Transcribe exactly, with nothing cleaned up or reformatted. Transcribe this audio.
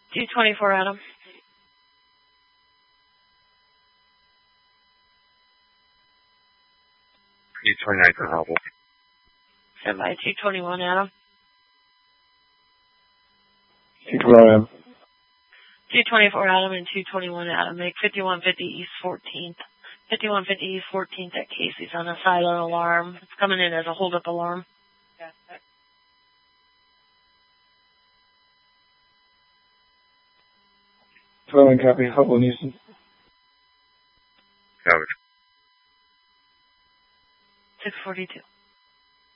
two twenty-four, Adam. two twenty-nine for Hubble. Stand by two twenty-one, Adam. two twenty-one, Adam. two twenty-four, Adam, and two twenty-one, Adam. Make fifty-one fifty East fourteenth. fifty-one fifty East fourteenth at Casey's on a silent alarm. It's coming in as a hold-up alarm. twelve copy, Hubble and Houston. Covered. six forty-two.